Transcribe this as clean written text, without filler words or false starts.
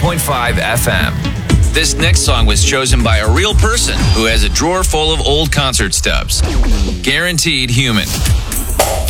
101.5 FM. This next song was chosen by a real person who has a drawer full of old concert stubs. Guaranteed Human.